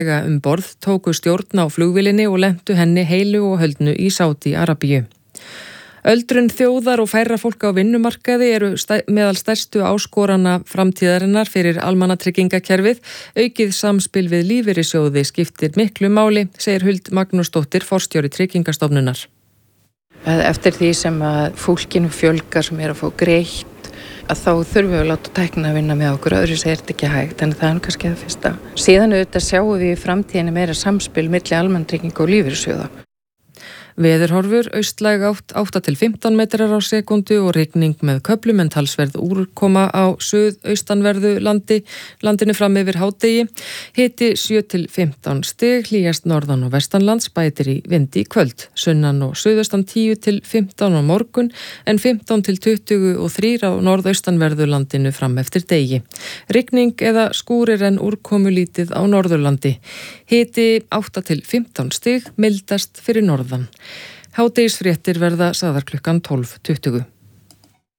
borð tóku stjórn á flugvélinni og lentu henni heilu og höldnu í Sádi-Arabíu. Öldrun þjóðar og færra fólk á vinnumarkaði eru meðal stærstu áskorana framtíðarinnar fyrir almannatryggingakerfið. Aukið samspil við lífeyrissjóði skiptir miklu máli, segir Huld Magnúsdóttir, forstjóri Tryggingastofnunar. Eftir því sem að fólkinu fjölgar sem að fá greitt, að þá þurfum við að láta tæknina vinna með okkur, öðru segir þetta ekki hægt, en það kannski það fyrsta. Síðan auðvitað sjáum við í framtíðinni meira samspil milli almannatrygginga og lífeyrissjóða. Veðurhorfur, austlæg átt 8 til 15 metrar á sekundu og rigning með köflum en talsverð úrkoma á suðaustanverðu landinu fram yfir hádegi. Hiti 7 til 15 stig, hlýjast norðan og vestanlands, bætir í vindi í kvöld. Sunnan og suðaustan 10 til 15 á morgun en 15 til 23 á norðaustanverðu landinu fram eftir degi. Rigning eða skúrir en úrkomulítið á Norðurlandi. Hiti 8 til 15 stig, mildast fyrir norðan. Hádegisfréttir verða sagðar klukkan 12:20.